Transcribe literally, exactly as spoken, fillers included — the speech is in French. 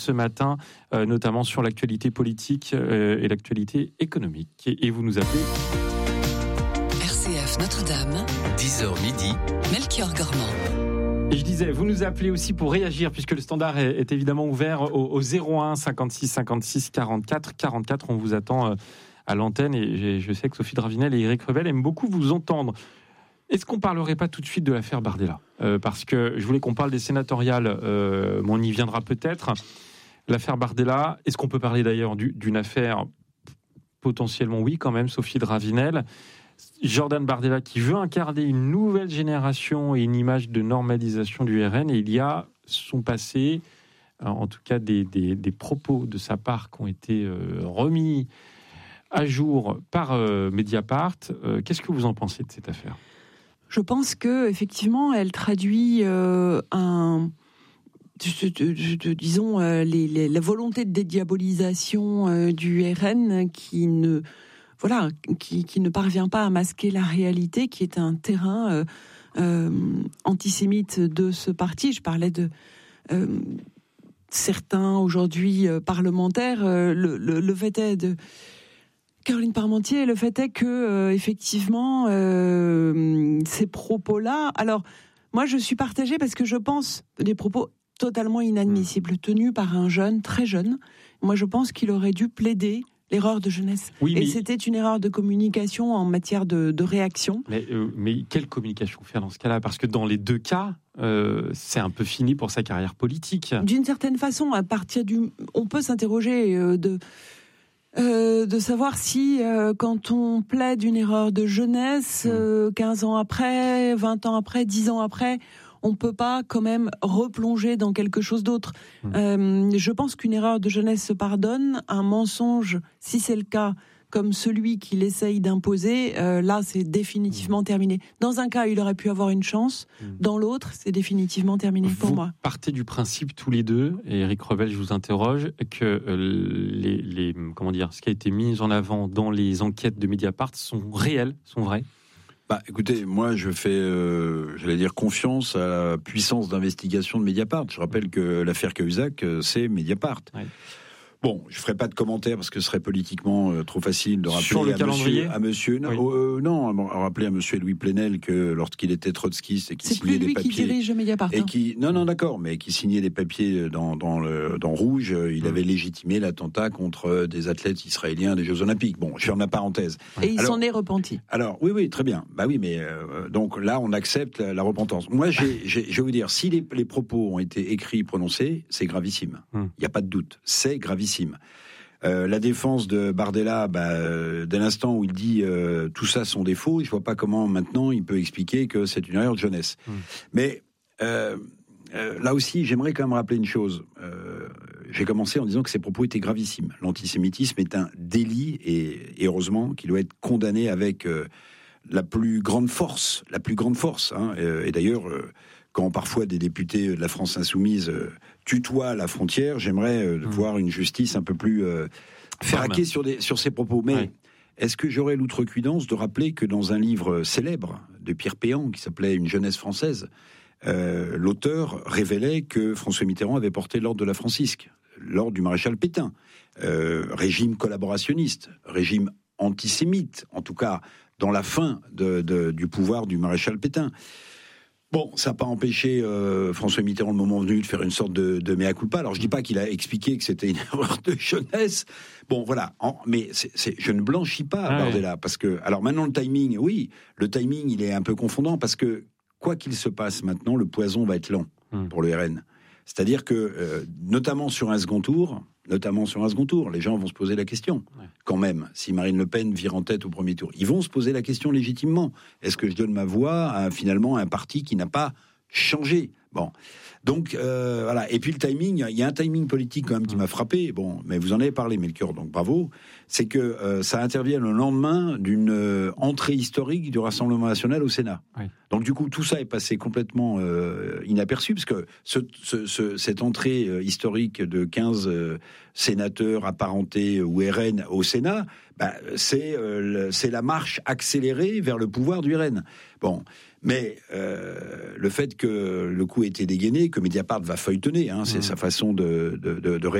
ce matin, euh, notamment sur l'actualité politique euh, et l'actualité économique. Et, et vous nous appelez R C F Notre-Dame, dix heures midi, Melchior Gormand. Et je disais, vous nous appelez aussi pour réagir, puisque le standard est, est évidemment ouvert au, au zéro un cinquante-six cinquante-six quarante-quatre quarante-quatre. On vous attend euh, à l'antenne et je sais que Sophie Dravinel et Éric Revel aiment beaucoup vous entendre. Est-ce qu'on ne parlerait pas tout de suite de l'affaire Bardella ? euh, Parce que je voulais qu'on parle des sénatoriales, euh, mais on y viendra peut-être. L'affaire Bardella, est-ce qu'on peut parler d'ailleurs du, d'une affaire potentiellement, oui quand même, Sophie Dravinel ? Jordan Bardella qui veut incarner une nouvelle génération et une image de normalisation du R N, et il y a son passé, en tout cas des, des, des propos de sa part qui ont été euh, remis à jour par euh, Mediapart. Euh, qu'est-ce que vous en pensez de cette affaire ? Je pense que effectivement, elle traduit euh, un, de, de, de, de, disons, euh, les, les, la volonté de dédiabolisation euh, du R N qui ne, voilà, qui, qui ne parvient pas à masquer la réalité, qui est un terrain euh, euh, antisémite de ce parti. Je parlais de euh, certains aujourd'hui euh, parlementaires. Euh, le, le, le fait est de Caroline Parmentier, le fait est que euh, effectivement euh, ces propos-là. Alors moi, je suis partagée parce que je pense des propos totalement inadmissibles tenus par un jeune, très jeune. Moi, je pense qu'il aurait dû plaider l'erreur de jeunesse. Oui, mais... Et c'était une erreur de communication en matière de, de réaction. Mais, euh, mais quelle communication faire dans ce cas-là ? Parce que dans les deux cas, euh, c'est un peu fini pour sa carrière politique. D'une certaine façon, à partir du, on peut s'interroger euh, de. Euh, de savoir si, euh, quand on plaide une erreur de jeunesse, euh, quinze ans après, vingt ans après, dix ans après, on peut pas quand même replonger dans quelque chose d'autre. Mmh. Euh, je pense qu'une erreur de jeunesse se pardonne, un mensonge, si c'est le cas, comme celui qu'il essaye d'imposer, euh, là, c'est définitivement mmh. terminé. Dans un cas, il aurait pu avoir une chance. Mmh. Dans l'autre, c'est définitivement terminé pour vous moi. Vous partez du principe tous les deux, et Éric Revel, je vous interroge, que euh, les, les, comment dire, ce qui a été mis en avant dans les enquêtes de Mediapart sont réels, sont vrais ? Bah, écoutez, moi, je fais, euh, j'allais dire, confiance à la puissance d'investigation de Mediapart. Je rappelle que l'affaire Cahuzac, c'est Mediapart. Ouais. Bon, je ferai pas de commentaires parce que ce serait politiquement euh, trop facile de rappeler Sur le à calendrier monsieur, à monsieur, non, oui. euh, non, rappeler à monsieur Louis Plenel que lorsqu'il était trotskiste et qui signait des papiers, c'est plus lui qui dirige Mediapart. Et qui, non, non, d'accord, mais qui signait des papiers dans dans le dans Rouge, il mmh. avait légitimé l'attentat contre des athlètes israéliens des Jeux Olympiques. Bon, je ferme la parenthèse. Et il alors, s'en est repenti. Alors, oui, oui, très bien. Bah oui, mais euh, donc là, on accepte la, la repentance. Moi, j'ai, j'ai, je vais vous dire, si les, les propos ont été écrits, prononcés, c'est gravissime. Il mmh. n'y a pas de doute, c'est gravissime. Euh, la défense de Bardella, bah, euh, dès l'instant où il dit euh, tout ça sont des faux, je vois pas comment maintenant il peut expliquer que c'est une erreur de jeunesse. Mmh. Mais euh, euh, là aussi, j'aimerais quand même rappeler une chose. Euh, j'ai commencé en disant que ces propos étaient gravissimes. L'antisémitisme est un délit et, et heureusement qu'il doit être condamné avec euh, la plus grande force, la plus grande force. Hein, et, et d'ailleurs. Euh, Quand parfois des députés de la France insoumise euh, tutoient la frontière, j'aimerais euh, mmh. voir une justice un peu plus euh, braquée sur, des, sur ces propos. Mais ouais. Est-ce que j'aurais l'outrecuidance de rappeler que dans un livre célèbre de Pierre Péan, qui s'appelait Une jeunesse française, euh, l'auteur révélait que François Mitterrand avait porté l'ordre de la Francisque, l'ordre du maréchal Pétain, euh, régime collaborationniste, régime antisémite, en tout cas dans la fin de, de, du pouvoir du maréchal Pétain. Bon, ça n'a pas empêché euh, François Mitterrand, le moment venu, de faire une sorte de, de mea culpa. Alors, je dis pas qu'il a expliqué que c'était une erreur de jeunesse. Bon, voilà. En, mais c'est, c'est, je ne blanchis pas à Bardella. Parce que, alors maintenant, le timing, oui, le timing, il est un peu confondant parce que, quoi qu'il se passe maintenant, le poison va être lent hum. pour le R N. C'est-à-dire que, euh, notamment sur un second tour, notamment sur un second tour, les gens vont se poser la question, ouais. quand même, si Marine Le Pen vire en tête au premier tour. Ils vont se poser la question légitimement. Est-ce que je donne ma voix à, finalement, à un parti qui n'a pas changé ? Bon, donc euh, voilà. Et puis le timing, il y a un timing politique quand même qui m'a frappé. Bon, mais vous en avez parlé, Melchior, donc bravo. C'est que euh, ça intervient le lendemain d'une euh, entrée historique du Rassemblement national au Sénat. Oui. Donc du coup, tout ça est passé complètement euh, inaperçu, parce que ce, ce, ce, cette entrée euh, historique de quinze euh, sénateurs apparentés ou R N au Sénat, bah, c'est euh, le, c'est la marche accélérée vers le pouvoir du R N. Bon. Mais euh, le fait que le coup ait été dégainé, que Mediapart va feuilletonner, hein, c'est mmh. sa façon de, de, de, de